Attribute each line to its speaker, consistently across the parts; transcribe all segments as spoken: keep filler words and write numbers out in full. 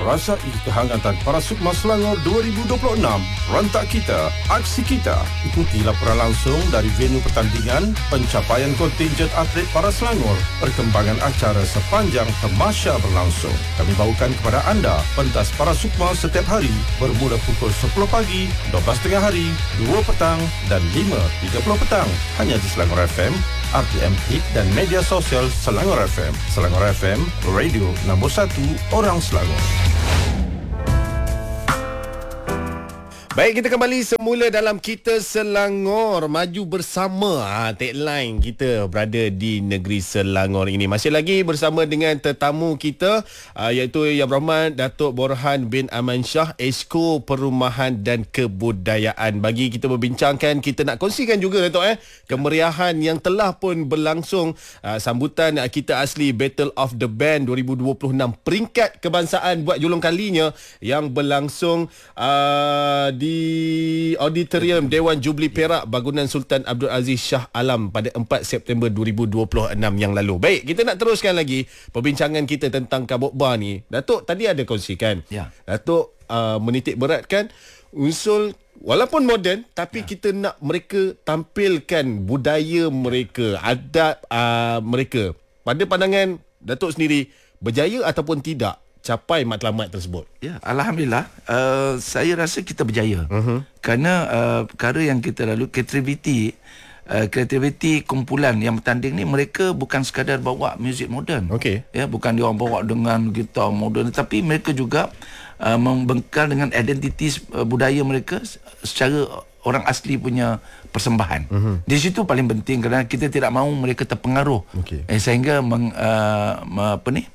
Speaker 1: Rasai kehangatan para Sukma Selangor dua ribu dua puluh enam. Rentak kita, aksi kita. Ikuti laporan langsung dari venue pertandingan, pencapaian kontinjen atlet para Selangor, perkembangan acara sepanjang tamasya berlangsung. Kami bawakan kepada anda pentas para Sukma setiap hari bermula pukul sepuluh pagi, dua belas tengah hari, dua petang dan lima tiga puluh petang. Hanya di Selangor F M, R T M Hit dan media sosial Selangor F M. Selangor F M, radio nombor satu orang Selangor.
Speaker 2: Baik, kita kembali semula dalam Kita Selangor, maju bersama. Ha, tagline kita berada di negeri Selangor ini. Masih lagi bersama dengan tetamu kita, uh, iaitu Yang Berhormat Datuk Borhan bin Aman Shah, Esko Perumahan dan Kebudayaan. Bagi kita berbincangkan, kita nak kongsikan juga Datuk eh kemeriahan yang telah pun berlangsung, uh, sambutan uh, kita asli Battle of the Band dua ribu dua puluh enam, peringkat kebangsaan buat julung kalinya yang berlangsung uh, di di Auditorium Dewan Jubli Perak Bangunan Sultan Abdul Aziz Shah Alam pada empat September dua ribu dua puluh enam yang lalu. Baik, kita nak teruskan lagi perbincangan kita tentang Kabut Bar ni. Datuk tadi ada kongsikan. Ya. Datuk uh, menitik beratkan unsur walaupun moden, tapi ya, kita nak mereka tampilkan budaya mereka, adab uh, mereka. Pada pandangan Datuk sendiri, berjaya ataupun tidak capai matlamat tersebut?
Speaker 3: Ya, Alhamdulillah, uh, saya rasa kita berjaya. Uh-huh. Kerana uh, perkara yang kita lalu, kreativiti uh, kreativiti kumpulan yang bertanding ni, mereka bukan sekadar bawa muzik moden. Okay. Ya, bukan dia orang bawa dengan gitar moden, tapi mereka juga uh, membengkal dengan identiti uh, budaya mereka secara orang asli punya persembahan. Uh-huh. Di situ paling penting, kerana kita tidak mahu mereka terpengaruh. Okay. Eh, sehingga meng, uh, apa ni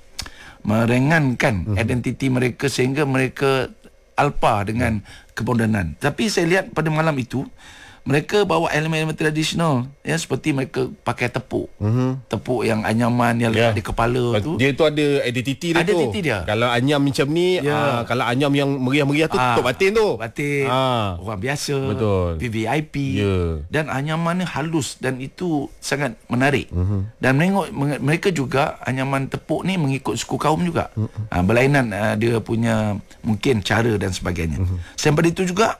Speaker 3: merengankan uh-huh. identiti mereka sehingga mereka alpa dengan uh-huh. kemodenan. Tapi saya lihat pada malam itu mereka bawa elemen-elemen tradisional, ya, seperti mereka pakai tepuk. Uh-huh. Tepuk yang anyaman yang letak yeah. di kepala tu.
Speaker 2: Dia tu ada identiti dia
Speaker 3: identiti
Speaker 2: tu.
Speaker 3: Dia.
Speaker 2: Kalau anyam macam ni, yeah. uh, kalau anyam yang meriah-meriah tu uh, tok batin tu.
Speaker 3: Batin. Uh. Orang biasa.
Speaker 2: Betul.
Speaker 3: V V I P.
Speaker 2: Yeah.
Speaker 3: Dan anyaman ni halus dan itu sangat menarik. Uh-huh. Dan menengok mereka juga anyaman tepuk ni mengikut suku kaum juga. Uh-huh. Uh, berlainan uh, dia punya mungkin cara dan sebagainya. Uh-huh. Sampai itu juga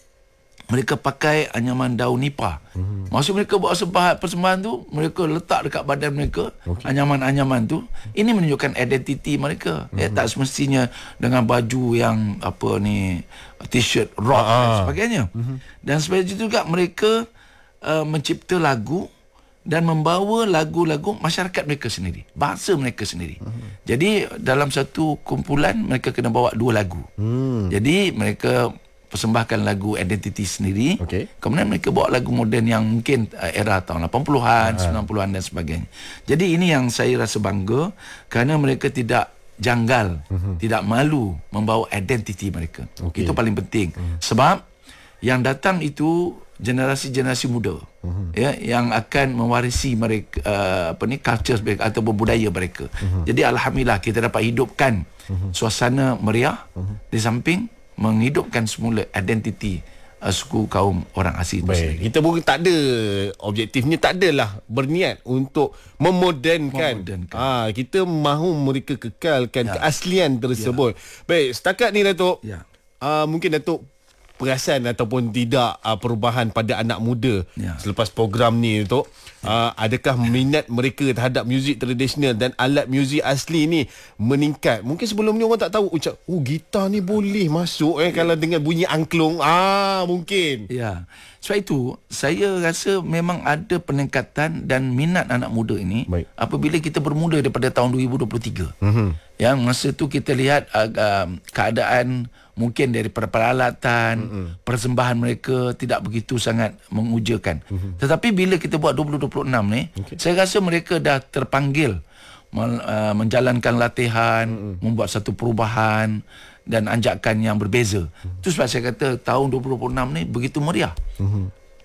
Speaker 3: mereka pakai anyaman daun nipah. Hmm. Maksud mereka buat sembahan, persembahan tu, mereka letak dekat badan mereka, okay. anyaman-anyaman tu. Ini menunjukkan identiti mereka. Hmm. Eh, tak semestinya dengan baju yang apa ni, t-shirt rock ah. dan sebagainya. Hmm. Dan sebagainya juga mereka uh, mencipta lagu dan membawa lagu-lagu masyarakat mereka sendiri, bahasa mereka sendiri. Hmm. Jadi dalam satu kumpulan mereka kena bawa dua lagu. Hmm. Jadi mereka persembahkan lagu identiti sendiri. Okay. Kemudian mereka bawa lagu moden yang mungkin uh, era tahun lapan puluhan, ha. sembilan puluhan dan sebagainya. Jadi ini yang saya rasa bangga kerana mereka tidak janggal, uh-huh. tidak malu membawa identiti mereka. Okay. Itu paling penting. Uh-huh. Sebab yang datang itu generasi-generasi muda, uh-huh. ya, yang akan mewarisi mereka uh, apa ni culture mereka atau budaya mereka. Uh-huh. Jadi alhamdulillah kita dapat hidupkan uh-huh. suasana meriah uh-huh. di samping menghidupkan semula identiti uh, suku kaum orang asli itu sendiri.
Speaker 2: Kita pun tak ada objektifnya, tak adalah berniat untuk memodenkan. memodenkan. Ha, kita mahu mereka kekalkan ya. keaslian tersebut. Ya. Baik, setakat ni Datuk, ya. uh, mungkin Datuk perasan ataupun tidak uh, perubahan pada anak muda ya. selepas program ni Datuk? Uh, adakah minat mereka terhadap muzik tradisional dan alat muzik asli ni meningkat? Mungkin sebelum ni orang tak tahu, ucap, oh gitar ni boleh masuk eh kalau dengan bunyi angklung. Ah, mungkin.
Speaker 3: Ya. Sebab itu saya rasa memang ada peningkatan dan minat anak muda ini. Baik. Apabila kita bermula daripada tahun dua ribu dua puluh tiga. Mm-hmm. Yang masa tu kita lihat uh, keadaan mungkin daripada peralatan, mm-hmm. persembahan mereka tidak begitu sangat mengujakan. Mm-hmm. Tetapi bila kita buat dua ribu dua puluh enam ni, okay. saya rasa mereka dah terpanggil men, uh, menjalankan latihan, mm-hmm. membuat satu perubahan dan anjakan yang berbeza. Mm-hmm. Itu sebab saya kata tahun dua ribu dua puluh enam ni begitu meriah. Mm-hmm.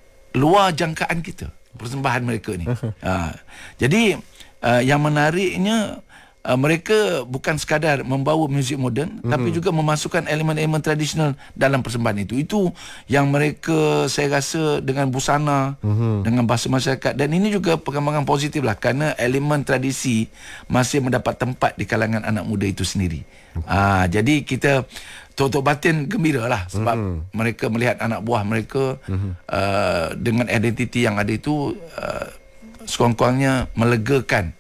Speaker 3: Luar jangkaan kita persembahan mereka ni. ha. Jadi uh, yang menariknya Uh, mereka bukan sekadar membawa muzik moden, mm-hmm. tapi juga memasukkan elemen-elemen tradisional dalam persembahan itu. Itu yang mereka, saya rasa, dengan busana, mm-hmm. dengan bahasa masyarakat. Dan ini juga perkembangan positif lah, kerana elemen tradisi masih mendapat tempat di kalangan anak muda itu sendiri. Mm-hmm. Uh, jadi kita tok-tok batin gembira lah, sebab mm-hmm. mereka melihat anak buah mereka mm-hmm. uh, dengan identiti yang ada itu, uh, sekurang-kurangnya melegakan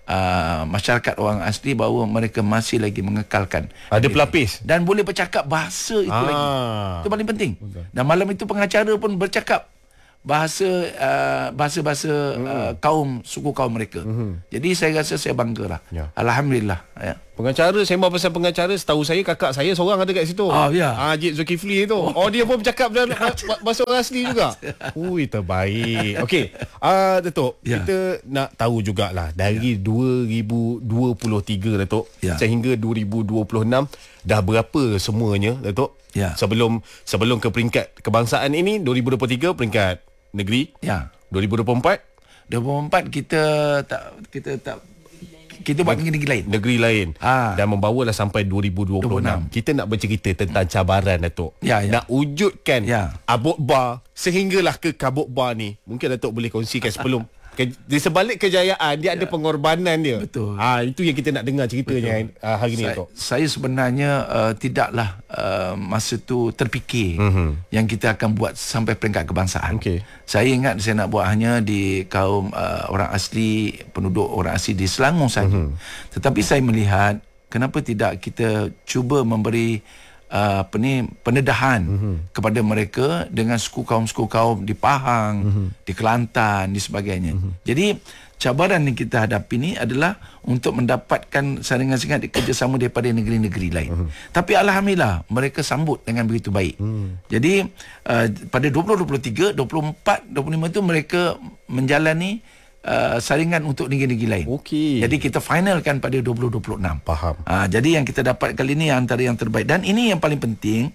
Speaker 3: Uh, masyarakat orang asli bahawa mereka masih lagi mengekalkan
Speaker 2: ada pelapis
Speaker 3: dan boleh bercakap bahasa itu ah. lagi. Itu paling penting. Betul. Dan malam itu pengacara pun bercakap bahasa uh, bahasa-bahasa hmm. uh, kaum suku kaum mereka. Hmm. Jadi saya rasa saya banggalah. Ya. Alhamdulillah. Ya.
Speaker 2: Pengacara, sembang pasal pengacara, setahu saya kakak saya seorang ada kat situ.
Speaker 3: Ah ya.
Speaker 2: Ah, Haji Zulkifli tu. Oh, oh dia pun bercakap dalam bahasa orang asli juga. Ui, terbaik. Okey. Ah, Datuk, ya. Kita nak tahu jugalah dari ya. dua ribu dua puluh tiga, Datuk, ya. sehingga dua ribu dua puluh enam dah berapa semuanya, Datuk? Ya. Sebelum sebelum ke peringkat kebangsaan ini, dua ribu dua puluh tiga peringkat negeri. Ya. dua ribu dua puluh empat
Speaker 3: dua ribu dua puluh empat kita tak kita tak kita buat negeri lain.
Speaker 2: Negeri lain.
Speaker 3: Ha.
Speaker 2: Dan membawalah sampai dua ribu dua puluh enam. Kita nak bercerita tentang cabaran, Datuk.
Speaker 3: Ya, ya.
Speaker 2: Nak wujudkan
Speaker 3: ya.
Speaker 2: Abot Bar sehinggalah ke Kabut Bar ni. Mungkin Datuk boleh kongsikan sebelum ke, di sebalik kejayaan dia ya. ada pengorbanan dia.
Speaker 3: Betul.
Speaker 2: Ah, itu yang kita nak dengar ceritanya uh, hari ni, Datuk.
Speaker 3: Saya sebenarnya uh, tidaklah uh, masa tu terfikir mm-hmm. yang kita akan buat sampai peringkat kebangsaan. Okay. Saya ingat saya nak buat hanya di kaum uh, orang asli, penduduk orang asli di Selangor saja. Mm-hmm. Tetapi saya melihat kenapa tidak kita cuba memberi Uh, apa ni, pendedahan mm-hmm. kepada mereka dengan suku kaum-suku kaum di Pahang, mm-hmm. di Kelantan, di sebagainya. Mm-hmm. Jadi cabaran yang kita hadapi ni adalah untuk mendapatkan saringan-saringan kerjasama daripada negeri-negeri lain. Mm-hmm. Tapi alhamdulillah mereka sambut dengan begitu baik. Mm. Jadi uh, pada dua ribu dua puluh tiga, dua puluh empat, dua puluh lima tu mereka menjalani Uh, saringan untuk negeri-negeri lain.
Speaker 2: Okey.
Speaker 3: Jadi kita finalkan pada dua ribu dua puluh enam.
Speaker 2: Faham.
Speaker 3: Uh, jadi yang kita dapat kali ini antara yang terbaik. Dan ini yang paling penting,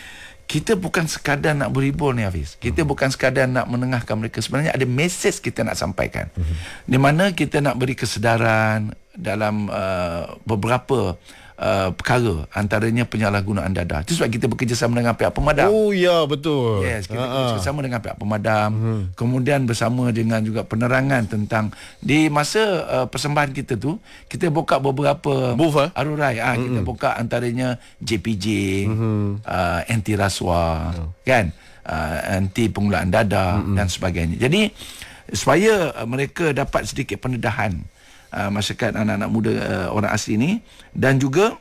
Speaker 3: kita bukan sekadar nak berhibur ni, Hafiz. Kita hmm. bukan sekadar nak menengahkan mereka. Sebenarnya ada mesej kita nak sampaikan. Hmm. Di mana kita nak beri kesedaran dalam uh, beberapa Uh, perkara, antaranya penyalahgunaan dadah. Itu sebab kita bekerjasama dengan pihak pemadam.
Speaker 2: Oh ya, betul.
Speaker 3: Yes, kita uh-huh. bekerjasama dengan pihak pemadam. Uh-huh. Kemudian bersama dengan juga penerangan tentang di masa uh, persembahan kita tu, kita buka beberapa
Speaker 2: booth,
Speaker 3: arurai. Ah, uh-huh. Kita buka antaranya J P J, uh-huh. uh, anti rasuah, uh-huh. kan, uh, anti penggunaan dadah uh-huh. dan sebagainya. Jadi supaya uh, mereka dapat sedikit pendedahan Uh, masyarakat anak-anak muda uh, orang asli ini, dan juga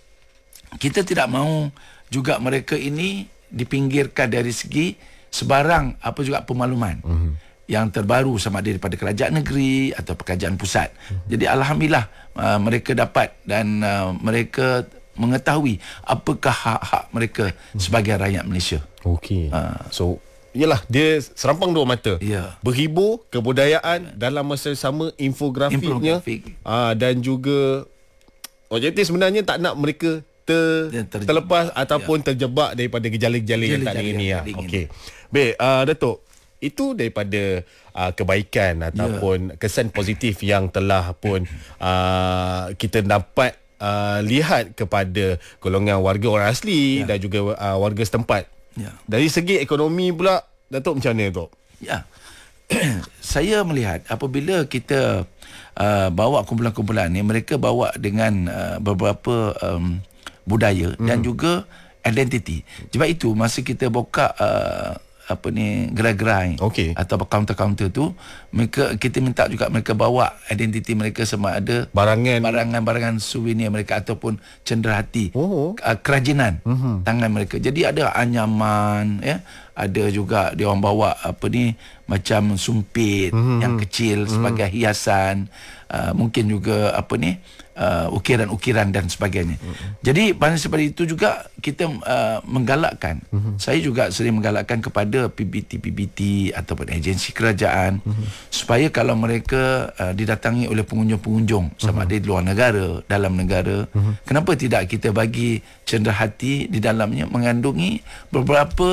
Speaker 3: kita tidak mahu juga mereka ini dipinggirkan dari segi sebarang apa juga pemakluman uh-huh. yang terbaru sama ada daripada kerajaan negeri atau kerajaan pusat. Uh-huh. Jadi alhamdulillah uh, mereka dapat dan uh, mereka mengetahui apakah hak-hak mereka uh-huh. sebagai rakyat Malaysia.
Speaker 2: Okey. Uh, so yalah, dia serampang dua mata.
Speaker 3: Ya.
Speaker 2: Berhibur, kebudayaan, dalam masa sama infografiknya.
Speaker 3: Infografik.
Speaker 2: Aa, dan juga objektif sebenarnya tak nak mereka ter, ter, terlepas ataupun ya. terjebak daripada gejala-gejala yang tak ingin ni. Ya. Okey. Baik, uh, Datuk, itu daripada uh, kebaikan ataupun ya. kesan positif yang telah pun uh, kita dapat uh, lihat kepada golongan warga orang asli ya. dan juga uh, warga setempat. Ya. Dari segi ekonomi pula, Datuk, macam mana, Datuk?
Speaker 3: Ya. Saya melihat apabila kita uh, bawa kumpulan-kumpulan ni, mereka bawa dengan uh, beberapa um, budaya hmm. dan juga identiti. Sebab itu masa kita buka uh, apa ni, gerai-gerai
Speaker 2: okay.
Speaker 3: atau kaunter-kaunter tu, mereka kita minta juga mereka bawa identiti mereka, sama ada
Speaker 2: barangan
Speaker 3: barangan-barangan souvenir mereka ataupun cenderahati
Speaker 2: oh.
Speaker 3: uh, kerajinan uh-huh. tangan mereka. Jadi ada anyaman, ya, ada juga dia orang bawa apa ni, macam sumpit uh-huh. yang kecil sebagai uh-huh. hiasan, uh, mungkin juga apa ni, uh, ukiran-ukiran dan sebagainya. Uh-huh. Jadi pada sebab itu juga kita uh, menggalakkan, uh-huh. saya juga sering menggalakkan kepada P B T P B T ataupun agensi kerajaan, uh-huh. supaya kalau mereka uh, didatangi oleh pengunjung-pengunjung sama uh-huh. ada di luar negara, dalam negara, uh-huh. kenapa tidak kita bagi cenderahati di dalamnya mengandungi beberapa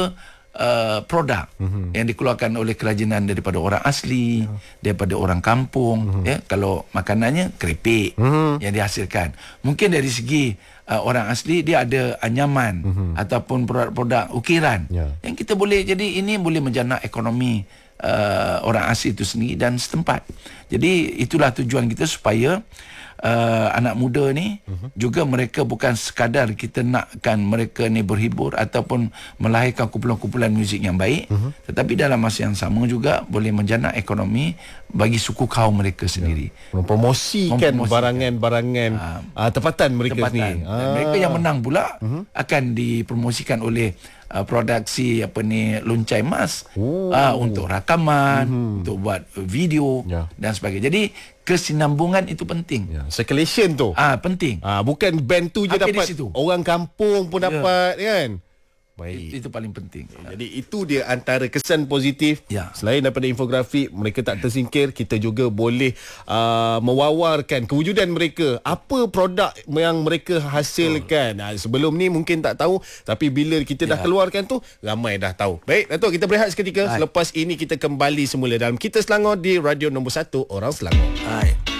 Speaker 3: uh, produk mm-hmm. yang dikeluarkan oleh kerajinan daripada orang asli, yeah. daripada orang kampung. Mm-hmm. Ya, kalau makanannya keripik mm-hmm. yang dihasilkan. Mungkin dari segi uh, orang asli dia ada anyaman mm-hmm. ataupun produk-produk ukiran yeah. yang kita boleh, jadi ini boleh menjana ekonomi uh, orang asli itu sendiri dan setempat. Jadi itulah tujuan kita supaya Uh, anak muda ni uh-huh. juga mereka bukan sekadar kita nakkan mereka ni berhibur ataupun melahirkan kumpulan-kumpulan muzik yang baik, uh-huh. tetapi dalam masa yang sama juga boleh menjana ekonomi bagi suku kaum mereka sendiri.
Speaker 2: Ya. Mempromosikan, Mempromosikan barangan-barangan uh, uh, tempatan mereka sendiri.
Speaker 3: Ah. Mereka yang menang pula uh-huh. akan dipromosikan oleh Uh, produksi apa ni loncai emas oh. uh, untuk rakaman, mm-hmm. untuk buat video yeah. dan sebagainya. Jadi kesinambungan itu penting.
Speaker 2: Yeah. Circulation tu.
Speaker 3: Ah uh, penting.
Speaker 2: Ah uh, bukan band tu je Apa dapat, orang kampung pun yeah. dapat kan. Baik.
Speaker 3: Itu paling penting.
Speaker 2: Jadi itu dia antara kesan positif. Ya. Selain daripada infografik, mereka tak tersingkir, kita juga boleh uh, mewawarkan kewujudan mereka. Apa produk yang mereka hasilkan. Oh. Sebelum ni mungkin tak tahu, tapi bila kita ya. dah keluarkan tu, ramai dah tahu. Baik, Datuk, kita berehat seketika. Hai. Selepas ini kita kembali semula dalam Kita Selangor di Radio Nombor satu Orang Selangor.
Speaker 3: Hai.